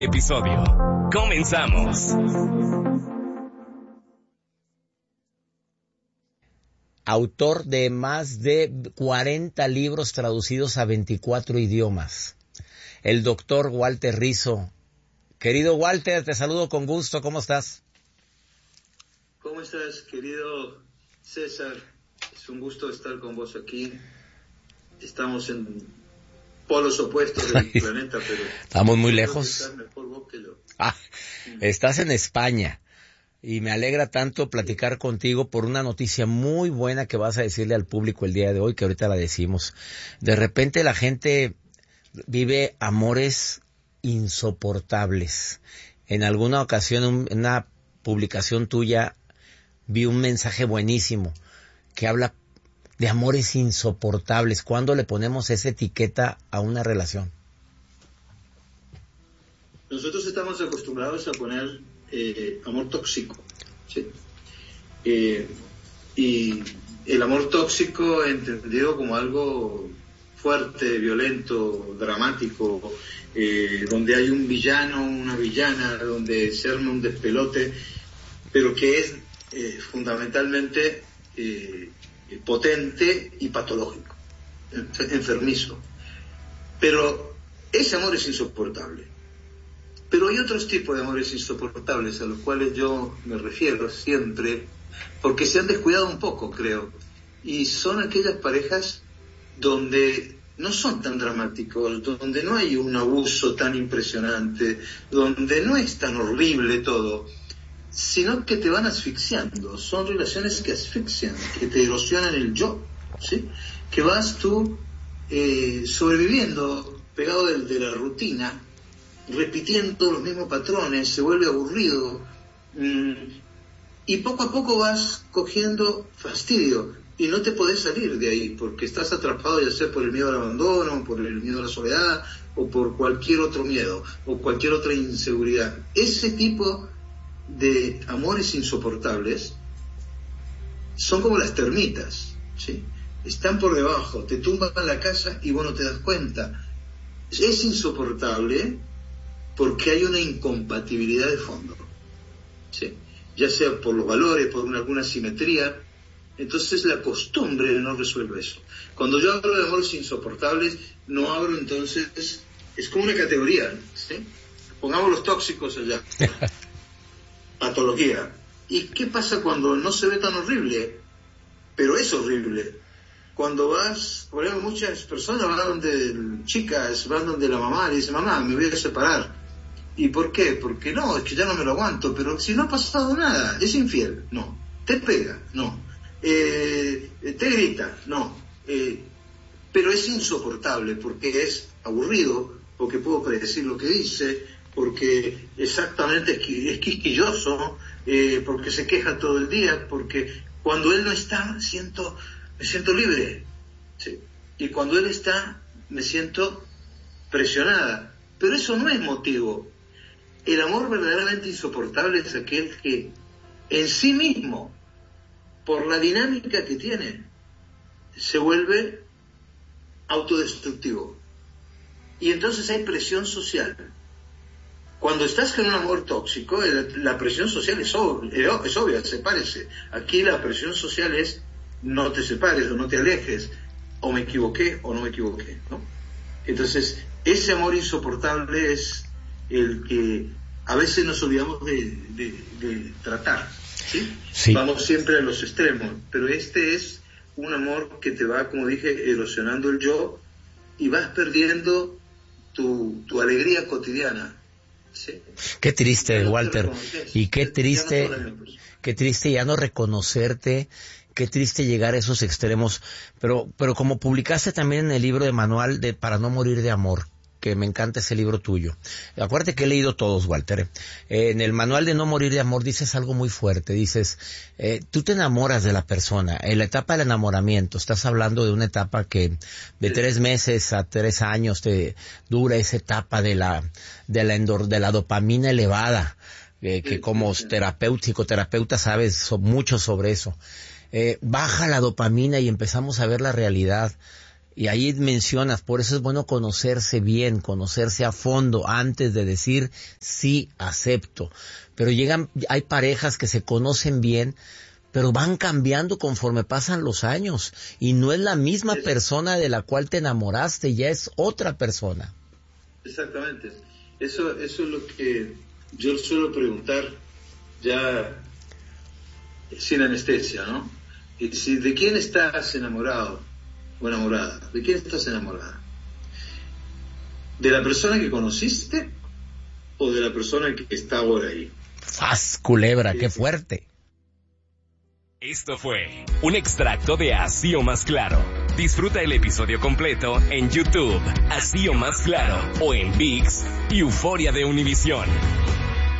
Episodio. Comenzamos. Autor de más de 40 libros traducidos a 24 idiomas. El doctor Walter Rizzo. Querido Walter, te saludo con gusto. ¿Cómo estás? ¿Cómo estás, querido César? Es un gusto estar con vos aquí. Estamos en polos opuestos del planeta, pero... ¿Estamos muy lejos? Estás mejor vos que yo. Estás en España. Y me alegra tanto platicar contigo por una noticia muy buena que vas a decirle al público el día de hoy, que ahorita la decimos. De repente la gente vive amores insoportables. En alguna ocasión, en una publicación tuya, vi un mensaje buenísimo que habla de amores insoportables. ¿Cuándo le ponemos esa etiqueta a una relación? Nosotros estamos acostumbrados a poner amor tóxico, ¿sí? Y el amor tóxico entendido como algo fuerte, violento, dramático, donde hay un villano, una villana, donde se arma un despelote, pero que es fundamentalmente potente y patológico, enfermizo. Pero ese amor es insoportable. Pero hay otros tipos de amores insoportables a los cuales yo me refiero siempre, porque se han descuidado un poco, creo. Y son aquellas parejas donde no son tan dramáticos, donde no hay un abuso tan impresionante, donde no es tan horrible todo, sino que te van asfixiando. Son relaciones que asfixian, que te erosionan el yo, ¿sí? Que vas tú sobreviviendo pegado de la rutina, repitiendo los mismos patrones, se vuelve aburrido, y poco a poco vas cogiendo fastidio y no te podés salir de ahí porque estás atrapado, ya sea por el miedo al abandono, por el miedo a la soledad o por cualquier otro miedo o cualquier otra inseguridad. Ese tipo de amores insoportables son como las termitas, ¿sí? Están por debajo, te tumban la casa y vos no te das cuenta. Es insoportable porque hay una incompatibilidad de fondo, ¿sí? Ya sea por los valores, por alguna simetría. Entonces la costumbre no resuelve eso. Cuando yo hablo de amores insoportables, no hablo entonces, es como una categoría, ¿sí? Pongamos los tóxicos allá, patología. ¿Y qué pasa cuando no se ve tan horrible? Pero es horrible. Cuando vas, por ejemplo, muchas personas van donde chicas, van donde la mamá le dice, mamá, me voy a separar. ¿Y por qué? Porque no, es que ya no me lo aguanto, pero si no ha pasado nada, es infiel, no, te pega, no, te grita, no, pero es insoportable porque es aburrido, porque puedo predecir lo que dice, porque exactamente es quisquilloso, porque se queja todo el día, porque cuando él no está me siento libre, ¿sí? Y cuando él está me siento presionada, pero eso no es motivo. El amor verdaderamente insoportable es aquel que en sí mismo, por la dinámica que tiene, se vuelve autodestructivo. Y entonces hay presión social. Cuando estás con un amor tóxico, la presión social es obvia, sepárese. Aquí la presión social es no te separes o no te alejes, o me equivoqué o no me equivoqué, ¿no? Entonces, ese amor insoportable es el que a veces nos olvidamos de tratar, ¿sí? Sí. Vamos siempre a los extremos, pero este es un amor que te va, como dije, erosionando el yo y vas perdiendo tu alegría cotidiana, ¿sí? Qué triste, Walter, y qué triste ya no reconocerte. Qué triste llegar a esos extremos, pero como publicaste también en el libro de Manual para no morir de amor, que me encanta ese libro tuyo. Acuérdate que he leído todos, Walter. En el Manual de no morir de amor dices algo muy fuerte. Dices, tú te enamoras de la persona. En la etapa del enamoramiento, estás hablando de una etapa que de 3 meses a 3 años te dura esa etapa de la dopamina elevada, que como psicoterapeuta sabes mucho sobre eso. Baja la dopamina y empezamos a ver la realidad. Y ahí mencionas, por eso es bueno conocerse bien, conocerse a fondo antes de decir sí, acepto. Pero hay parejas que se conocen bien, pero van cambiando conforme pasan los años. Y no es la misma persona de la cual te enamoraste, ya es otra persona. Exactamente. Eso es lo que yo suelo preguntar ya sin anestesia, ¿no? Y si, ¿de quién estás enamorado o enamorada? ¿De quién estás enamorada? ¿De la persona que conociste o de la persona que está ahora ahí? ¡Faz, culebra! ¡Qué fuerte! Esto fue un extracto de Así o Más Claro. Disfruta el episodio completo en YouTube, Así o Más Claro, o en ViX y Euforia de Univisión.